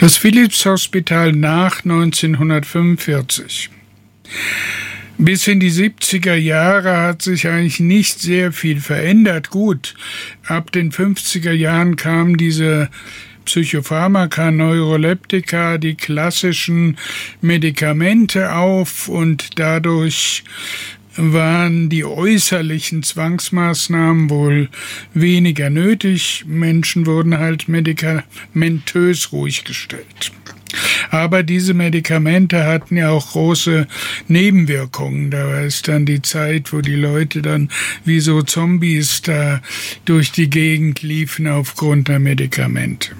Das Philipshospital nach 1945. Bis in die 70er Jahre hat sich eigentlich nicht sehr viel verändert. Gut, ab den 50er Jahren kamen diese Psychopharmaka, Neuroleptika, die klassischen Medikamente auf und dadurch waren die äußerlichen Zwangsmaßnahmen wohl weniger nötig. Menschen wurden halt medikamentös ruhig gestellt. Aber diese Medikamente hatten ja auch große Nebenwirkungen. Da war es dann die Zeit, wo die Leute dann wie so Zombies da durch die Gegend liefen aufgrund der Medikamente.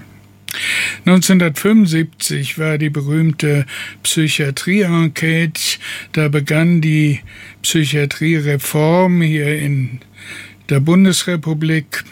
1975 war die berühmte Psychiatrie-Enquete. Da begann die Psychiatriereform hier in der Bundesrepublik.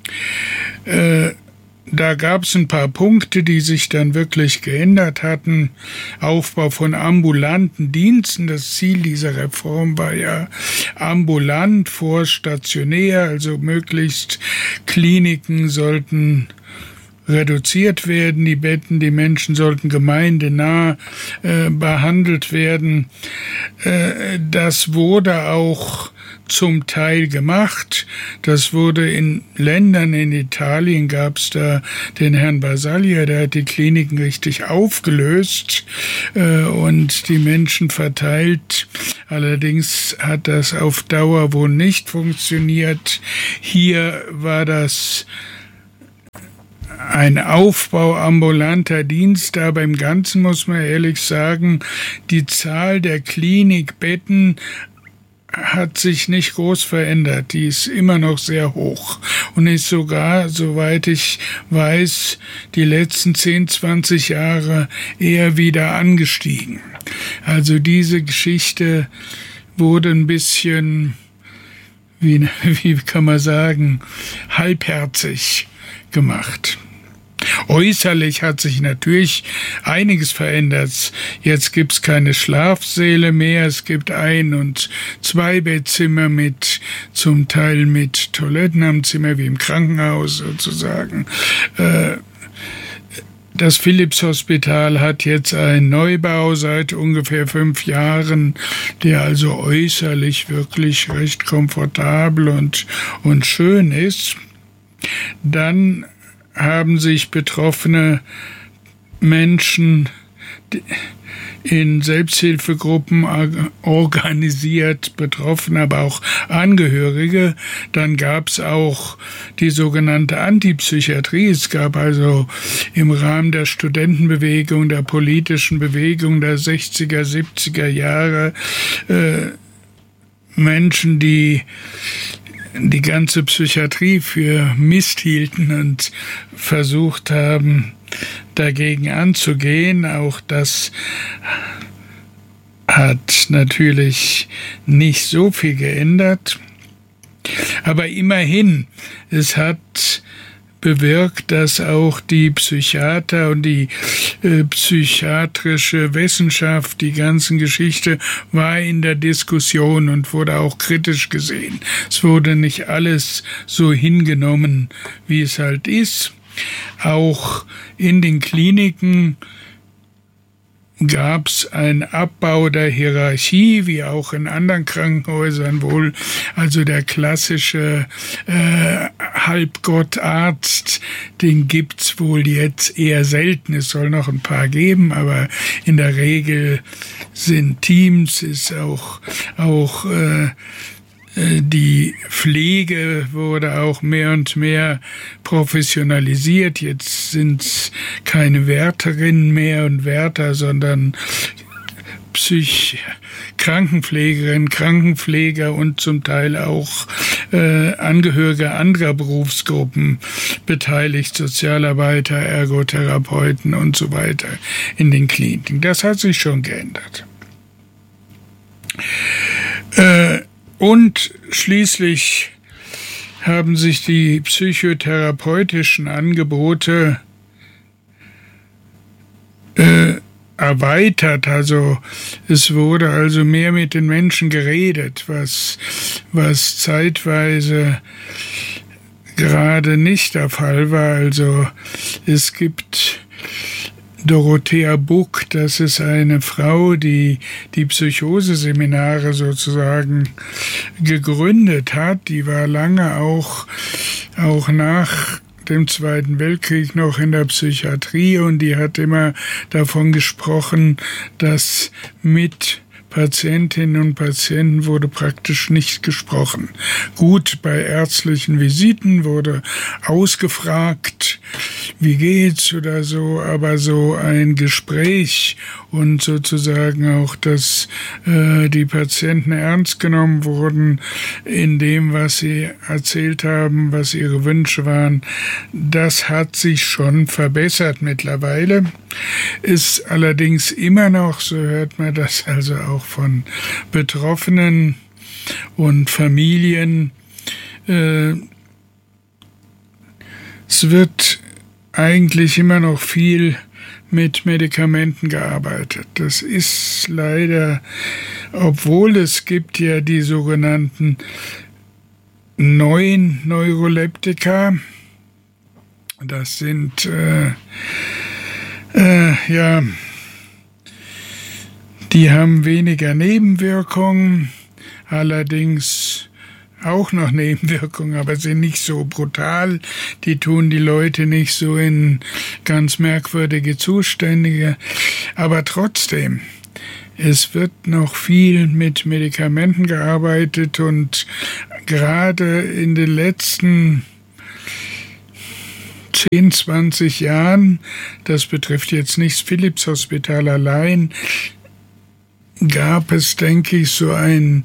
Da gab es ein paar Punkte, die sich dann wirklich geändert hatten. Aufbau von ambulanten Diensten. Das Ziel dieser Reform war ja ambulant vor stationär, also möglichst Kliniken sollten reduziert werden, die Betten, die Menschen sollten gemeindenah behandelt werden. Das wurde auch zum Teil gemacht. Das wurde in Ländern, in Italien gab es da den Herrn Basaglia, der hat die Kliniken richtig aufgelöst und die Menschen verteilt. Allerdings hat das auf Dauer wohl nicht funktioniert. Hier war das ein Aufbau ambulanter Dienste, aber im Ganzen muss man ehrlich sagen, die Zahl der Klinikbetten hat sich nicht groß verändert. Die ist immer noch sehr hoch und ist sogar, soweit ich weiß, die letzten 10, 20 Jahre eher wieder angestiegen. Also diese Geschichte wurde ein bisschen, wie kann man sagen, halbherzig gemacht. Äußerlich hat sich natürlich einiges verändert. Jetzt gibt's keine Schlafsäle mehr, es gibt 1- und 2-Bettzimmer zum Teil mit Toiletten am Zimmer, wie im Krankenhaus sozusagen. Das Philipshospital hat jetzt einen Neubau seit ungefähr 5 Jahren, der also äußerlich wirklich recht komfortabel und schön ist. Dann haben sich betroffene Menschen in Selbsthilfegruppen organisiert, Betroffene, aber auch Angehörige. Dann gab es auch die sogenannte Antipsychiatrie. Es gab also im Rahmen der Studentenbewegung, der politischen Bewegung der 60er, 70er Jahre Menschen, die die ganze Psychiatrie für Mist hielten und versucht haben, dagegen anzugehen. Auch das hat natürlich nicht so viel geändert. Aber immerhin, es hat bewirkt, dass auch die Psychiater und die psychiatrische Wissenschaft, die ganzen Geschichte war in der Diskussion und wurde auch kritisch gesehen. Es wurde nicht alles so hingenommen, wie es halt ist. Auch in den Kliniken gab es einen Abbau der Hierarchie, wie auch in anderen Krankenhäusern wohl. Also der klassische Halbgottarzt, den gibt's wohl jetzt eher selten. Es soll noch ein paar geben, aber in der Regel sind Teams, ist auch die Pflege wurde auch mehr und mehr professionalisiert. Jetzt sind es keine Wärterinnen mehr und Wärter, sondern Krankenpflegerinnen, Krankenpfleger und zum Teil auch Angehörige anderer Berufsgruppen beteiligt, Sozialarbeiter, Ergotherapeuten und so weiter in den Kliniken. Das hat sich schon geändert. Und schließlich haben sich die psychotherapeutischen Angebote erweitert. Also es wurde also mehr mit den Menschen geredet, was zeitweise gerade nicht der Fall war. Also es gibt Dorothea Buck, das ist eine Frau, die die Psychoseseminare sozusagen gegründet hat. Die war lange auch nach dem Zweiten Weltkrieg noch in der Psychiatrie und die hat immer davon gesprochen, dass mit Patientinnen und Patienten wurde praktisch nicht gesprochen. Gut, bei ärztlichen Visiten wurde ausgefragt, wie geht's oder so, aber so ein Gespräch und sozusagen auch, dass die Patienten ernst genommen wurden in dem, was sie erzählt haben, was ihre Wünsche waren, das hat sich schon verbessert mittlerweile. Ist allerdings immer noch, so hört man das also auch von Betroffenen und Familien, es wird eigentlich immer noch viel mit Medikamenten gearbeitet. Das ist leider, obwohl es gibt ja die sogenannten neuen Neuroleptika, das sind die haben weniger Nebenwirkungen, allerdings auch noch Nebenwirkungen, aber sind nicht so brutal. Die tun die Leute nicht so in ganz merkwürdige Zustände. Aber trotzdem, es wird noch viel mit Medikamenten gearbeitet und gerade in den letzten 10, 20 Jahren, das betrifft jetzt nicht das Philips-Hospital allein, gab es, denke ich, so ein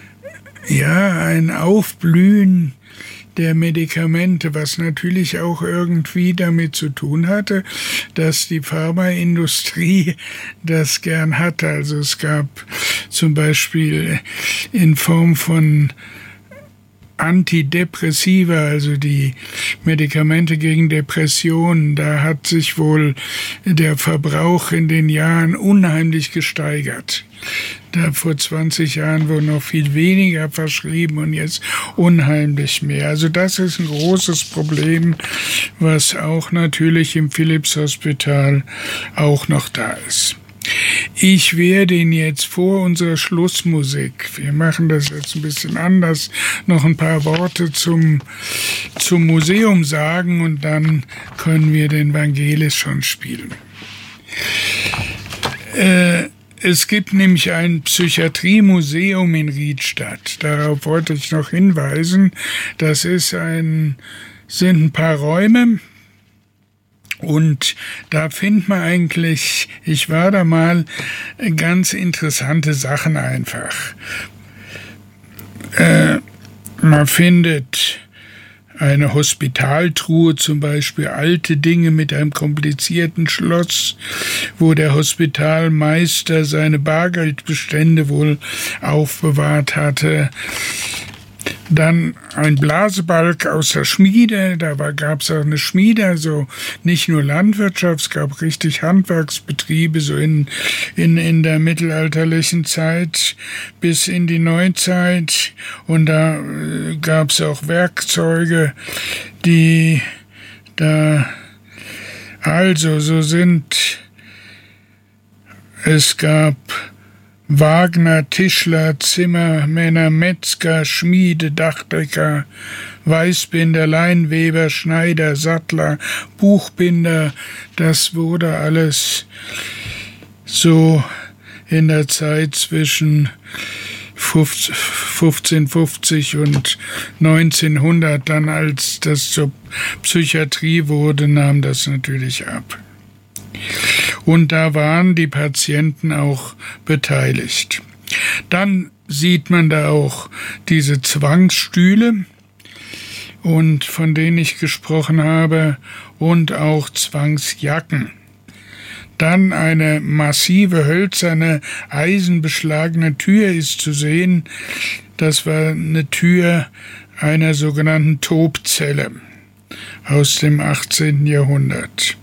Aufblühen der Medikamente, was natürlich auch irgendwie damit zu tun hatte, dass die Pharmaindustrie das gern hatte. Also es gab zum Beispiel in Form von Antidepressiva, also die Medikamente gegen Depressionen, da hat sich wohl der Verbrauch in den Jahren unheimlich gesteigert. Da vor 20 Jahren wurde noch viel weniger verschrieben und jetzt unheimlich mehr. Also das ist ein großes Problem, was auch natürlich im Philips-Hospital auch noch da ist. Ich werde Ihnen jetzt vor unserer Schlussmusik, wir machen das jetzt ein bisschen anders, noch ein paar Worte zum Museum sagen und dann können wir den Vangelis schon spielen. Es gibt nämlich ein Psychiatriemuseum in Riedstadt. Darauf wollte ich noch hinweisen. Das sind ein paar Räume. Und da findet man eigentlich, ich war da mal, ganz interessante Sachen einfach. Man findet eine Hospitaltruhe, zum Beispiel alte Dinge mit einem komplizierten Schloss, wo der Hospitalmeister seine Bargeldbestände wohl aufbewahrt hatte. Dann ein Blasebalg aus der Schmiede, gab es auch eine Schmiede, also nicht nur Landwirtschaft, es gab richtig Handwerksbetriebe, so in der mittelalterlichen Zeit bis in die Neuzeit. Und da gab es auch Werkzeuge, die da, also es gab Wagner, Tischler, Zimmermänner, Metzger, Schmiede, Dachdecker, Weißbinder, Leinweber, Schneider, Sattler, Buchbinder. Das wurde alles so in der Zeit zwischen 1550 und 1900, dann als das zur Psychiatrie wurde, nahm das natürlich ab. Und da waren die Patienten auch beteiligt. Dann sieht man da auch diese Zwangsstühle, und von denen ich gesprochen habe, und auch Zwangsjacken. Dann eine massive, hölzerne, eisenbeschlagene Tür ist zu sehen. Das war eine Tür einer sogenannten Tobzelle aus dem 18. Jahrhundert.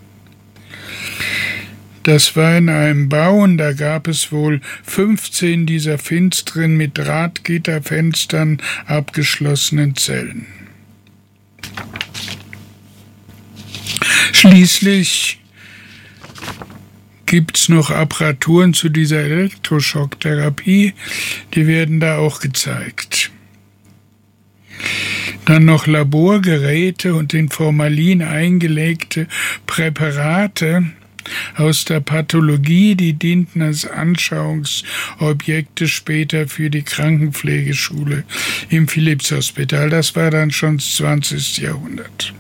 Das war in einem Bau und da gab es wohl 15 dieser finsteren, mit Drahtgitterfenstern abgeschlossenen Zellen. Schließlich gibt's noch Apparaturen zu dieser Elektroschocktherapie, die werden da auch gezeigt. Dann noch Laborgeräte und in Formalin eingelegte Präparate aus der Pathologie, die dienten als Anschauungsobjekte später für die Krankenpflegeschule im Philippshospital. Das war dann schon das 20. Jahrhundert.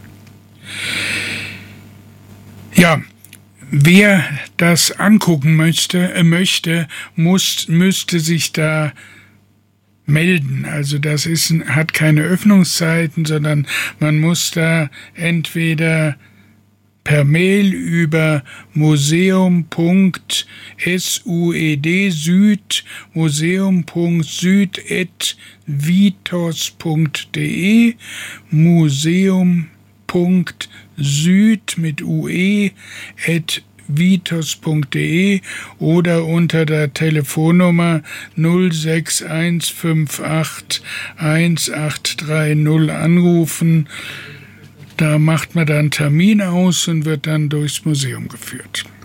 Ja, wer das angucken müsste, müsste sich da melden. Also das hat keine Öffnungszeiten, sondern man muss da entweder per Mail über museum.süd@vitos.de, museum.süd mit ue @vitos.de oder unter der Telefonnummer 06158 1830 anrufen. Da macht man dann einen Termin aus und wird dann durchs Museum geführt.